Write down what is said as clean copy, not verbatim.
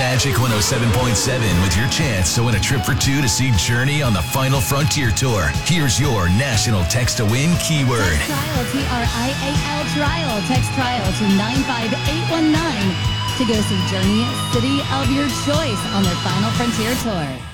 Magic 107.7 with your chance to win a trip for two to see Journey on the Final Frontier Tour. Here's your national text to win keyword. Text trial, TRIAL trial. Text trial to 95819 to go see Journey, city of your choice on their Final Frontier Tour.